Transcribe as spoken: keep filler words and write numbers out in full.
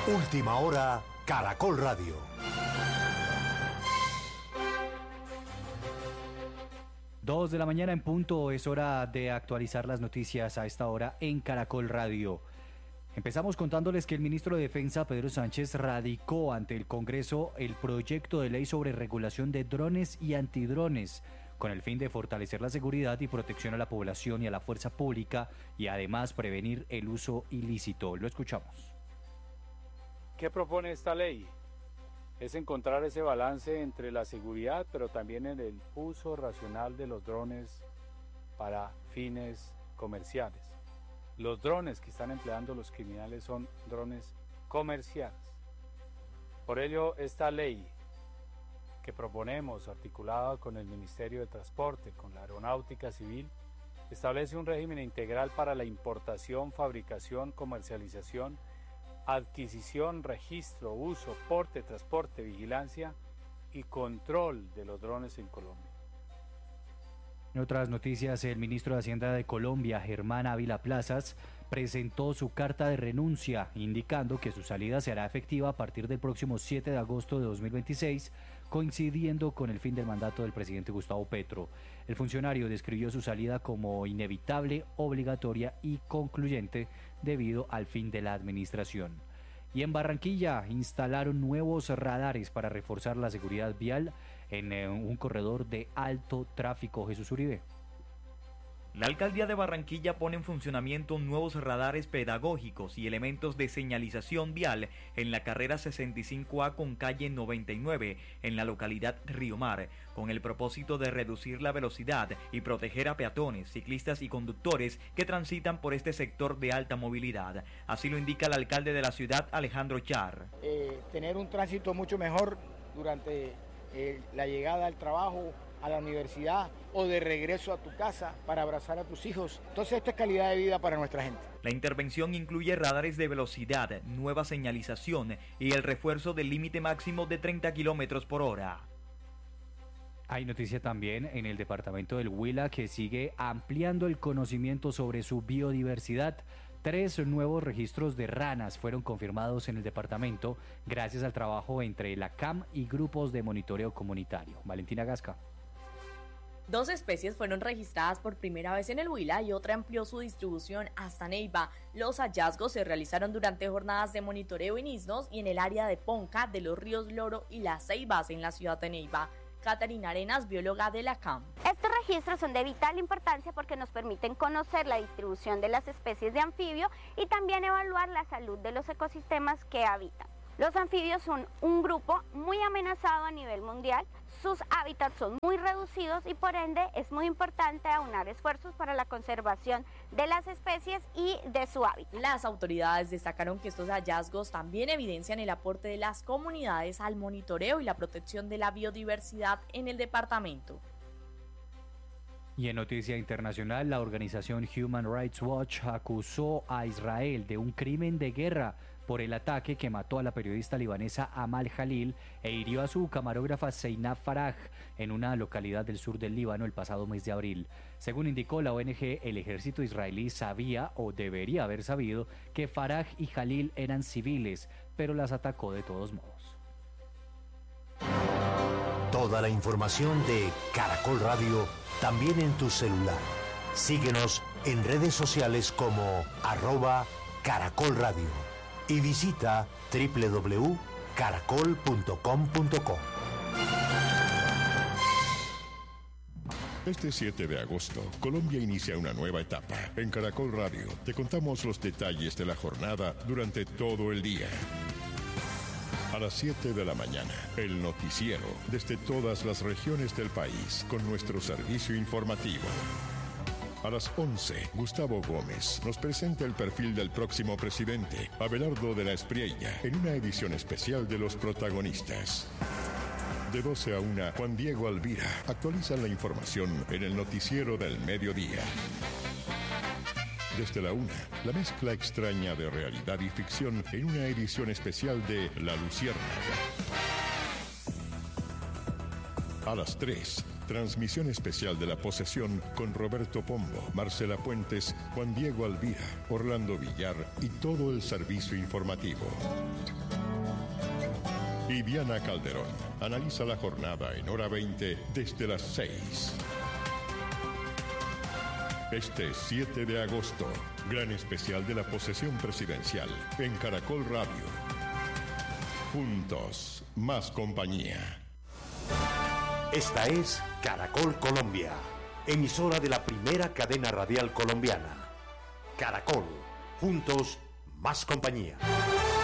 Última hora, Caracol Radio. Dos de la mañana en punto, es hora de actualizar las noticias a esta hora en Caracol Radio. Empezamos contándoles que el ministro de Defensa, Pedro Sánchez, radicó ante el Congreso el proyecto de ley sobre regulación de drones y antidrones, con el fin de fortalecer la seguridad y protección a la población y a la fuerza pública, y además prevenir el uso ilícito. Lo escuchamos. ¿Qué propone esta ley? Es encontrar ese balance entre la seguridad, pero también en el uso racional de los drones para fines comerciales. Los drones que están empleando los criminales son drones comerciales. Por ello, esta ley que proponemos, articulada con el Ministerio de Transporte, con la Aeronáutica Civil, establece un régimen integral para la importación, fabricación, comercialización, adquisición, registro, uso, porte, transporte, vigilancia y control de los drones en Colombia. En otras noticias, el ministro de Hacienda de Colombia, Germán Ávila Plazas, presentó su carta de renuncia, indicando que su salida será efectiva a partir del próximo siete de agosto de dos mil veintiséis, coincidiendo con el fin del mandato del presidente Gustavo Petro. El funcionario describió su salida como inevitable, obligatoria y concluyente debido al fin de la administración. Y en Barranquilla instalaron nuevos radares para reforzar la seguridad vial en eh, un corredor de alto tráfico. Jesús Uribe. La alcaldía de Barranquilla pone en funcionamiento nuevos radares pedagógicos y elementos de señalización vial en la carrera sesenta y cinco A con calle noventa y nueve en la localidad Río Mar, con el propósito de reducir la velocidad y proteger a peatones, ciclistas y conductores que transitan por este sector de alta movilidad. Así lo indica el alcalde de la ciudad, Alejandro Char. Eh, tener un tránsito mucho mejor durante eh, la llegada al trabajo, a la universidad o de regreso a tu casa para abrazar a tus hijos. Entonces esto es calidad de vida para nuestra gente. La intervención incluye radares de velocidad, nueva señalización y el refuerzo del límite máximo de treinta kilómetros por hora. Hay noticia también en el departamento del Huila, que sigue ampliando el conocimiento sobre su biodiversidad. Tres nuevos registros de ranas fueron confirmados en el departamento gracias al trabajo entre la C A M y grupos de monitoreo comunitario. Valentina Gasca. Dos especies fueron registradas por primera vez en el Huila y otra amplió su distribución hasta Neiva. Los hallazgos se realizaron durante jornadas de monitoreo en Isnos y en el área de Ponca, de los ríos Loro y Las Ceibas en la ciudad de Neiva. Catarina Arenas, bióloga de la C A M. Estos registros son de vital importancia porque nos permiten conocer la distribución de las especies de anfibio y también evaluar la salud de los ecosistemas que habitan. Los anfibios son un grupo muy amenazado a nivel mundial, sus hábitats son muy reducidos y por ende es muy importante aunar esfuerzos para la conservación de las especies y de su hábitat. Las autoridades destacaron que estos hallazgos también evidencian el aporte de las comunidades al monitoreo y la protección de la biodiversidad en el departamento. Y en noticia internacional, la organización Human Rights Watch acusó a Israel de un crimen de guerra por el ataque que mató a la periodista libanesa Amal Jalil e hirió a su camarógrafa Seinab Faraj en una localidad del sur del Líbano el pasado mes de abril. Según indicó la O N G, el ejército israelí sabía o debería haber sabido que Faraj y Jalil eran civiles, pero las atacó de todos modos. Toda la información de Caracol Radio también en tu celular. Síguenos en redes sociales como arroba Caracol Radio y visita doble u doble u doble u punto caracol punto com punto co. Este siete de agosto, Colombia inicia una nueva etapa. En Caracol Radio te contamos los detalles de la jornada durante todo el día. A las siete de la mañana, el noticiero desde todas las regiones del país con nuestro servicio informativo. A las once, Gustavo Gómez nos presenta el perfil del próximo presidente, Abelardo de la Espriella, en una edición especial de Los Protagonistas. De doce a una, Juan Diego Alvira actualiza la información en el noticiero del mediodía. Desde la una, la mezcla extraña de realidad y ficción en una edición especial de La Luciérnaga. A las tres, Transmisión especial de la posesión con Roberto Pombo, Marcela Puentes, Juan Diego Alvira, Orlando Villar y todo el servicio informativo. Y Diana Calderón analiza la jornada en hora veinte desde las seis. Este siete de agosto, gran especial de la posesión presidencial en Caracol Radio. Juntos, más compañía. Esta es Caracol Colombia, emisora de la primera cadena radial colombiana. Caracol, juntos, más compañía.